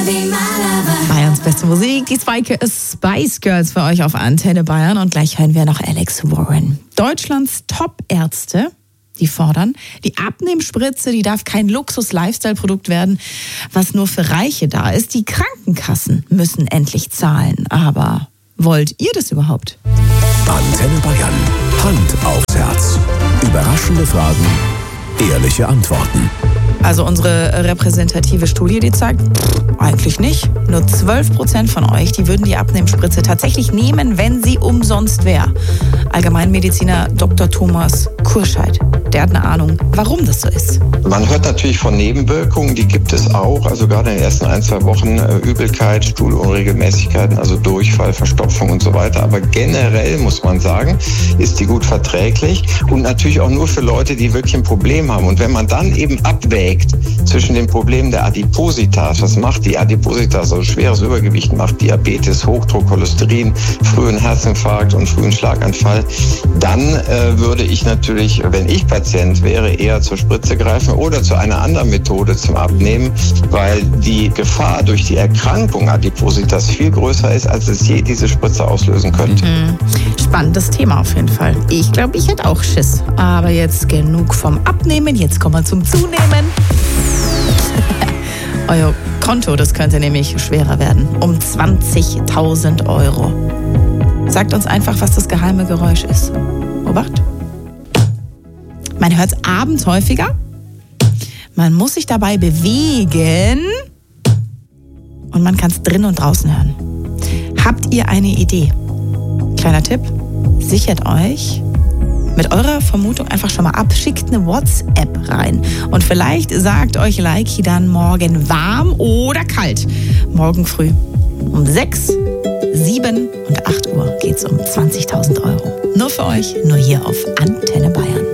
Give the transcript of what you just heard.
Bayerns beste Musik, die Spice Girls für euch auf Antenne Bayern. Und gleich hören wir noch Alex Warren. Deutschlands Top-Ärzte, die fordern, die Abnehmspritze, die darf kein Luxus-Lifestyle-Produkt werden, was nur für Reiche da ist. Die Krankenkassen müssen endlich zahlen. Aber wollt ihr das überhaupt? Antenne Bayern. Hand aufs Herz. Überraschende Fragen, ehrliche Antworten. Also unsere repräsentative Studie, die zeigt, eigentlich nicht. Nur 12% von euch, die würden die Abnehmspritze tatsächlich nehmen, wenn sie umsonst wäre. Allgemeinmediziner Dr. Thomas Kurscheid, der hat eine Ahnung, warum das so ist. Man hört natürlich von Nebenwirkungen, die gibt es auch. Also gerade in den ersten 1-2 Wochen Übelkeit, Stuhlunregelmäßigkeiten, also Durchfall, Verstopfung und so weiter. Aber generell muss man sagen, ist die gut verträglich und natürlich auch nur für Leute, die wirklich ein Problem haben. Und wenn man dann eben abwägt zwischen den Problemen der Adipositas, was macht die Adipositas, also schweres Übergewicht, macht Diabetes, Hochdruck, Cholesterin, frühen Herzinfarkt und frühen Schlaganfall, dann würde ich natürlich, wenn ich Patient wäre, eher zur Spritze greifen oder zu einer anderen Methode zum Abnehmen, weil die Gefahr durch die Erkrankung Adipositas viel größer ist, als es je diese Spritze auslösen könnte. Spannendes Thema auf jeden Fall. Ich glaube, ich hätte auch Schiss. Aber jetzt genug vom Abnehmen, jetzt kommen wir zum Zunehmen. Euer Konto, das könnte nämlich schwerer werden. Um 20.000 Euro. Sagt uns einfach, was das geheime Geräusch ist. Obacht. Man hört es abends häufiger. Man muss sich dabei bewegen. Und man kann es drin und draußen hören. Habt ihr eine Idee? Kleiner Tipp. Sichert euch mit eurer Vermutung einfach schon mal ab, schickt eine WhatsApp rein. Und vielleicht sagt euch Leiki dann morgen warm oder kalt. Morgen früh um 6, 7 und 8 Uhr geht es um 20.000 Euro. Nur für euch, nur hier auf Antenne Bayern.